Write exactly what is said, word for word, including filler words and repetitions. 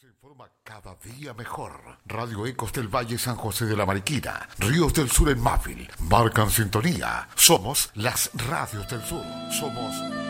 Se informa cada día mejor. Radio Ecos del Valle San José de la Mariquina, Ríos del Sur en Mafil, marcan sintonía. Somos las radios del sur. Somos